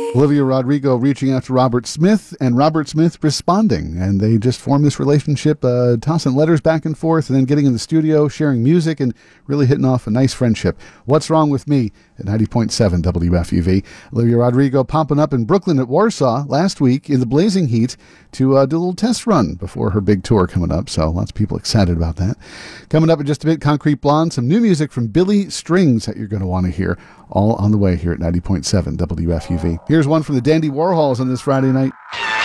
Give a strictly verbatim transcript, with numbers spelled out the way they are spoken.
Olivia Rodrigo reaching out to Robert Smith, and Robert Smith responding. And they just formed this relationship, uh, tossing letters back and forth, and then getting in the studio, sharing music, and really hitting off a nice friendship. What's Wrong with Me at ninety point seven W F U V. Olivia Rodrigo popping up in Brooklyn at Warsaw last week in the blazing heat to uh, do a little test run before her big tour coming up. So lots of people excited about that. Coming up in just a bit, Concrete Blonde, some new music from Billy Strings that you're going to want to hear. All on the way here at ninety point seven W F U V. Here's one from the Dandy Warhols on this Friday night.